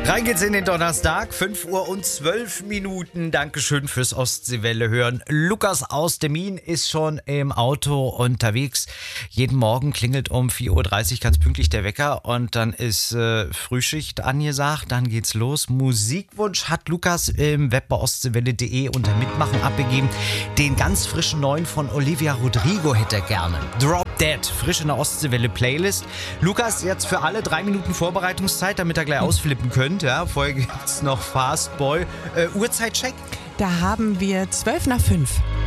Rein geht's in den Donnerstag, 5:12 Uhr. Dankeschön fürs Ostseewelle hören. Lukas aus Demmin ist schon im Auto unterwegs. Jeden Morgen klingelt um 4:30 Uhr ganz pünktlich der Wecker und dann ist Frühschicht angesagt. Dann geht's los. Musikwunsch hat Lukas im Web bei ostseewelle.de unter Mitmachen abgegeben. Den ganz frischen neuen von Olivia Rodrigo hätte er gerne. Drop Dead, frisch in der Ostseewelle-Playlist. Lukas, jetzt für alle 3 Minuten Vorbereitungszeit, damit er gleich ausflippen könnt. Ja, vorher gibt's noch Fastboy. Uhrzeitcheck? Da haben wir 5:12.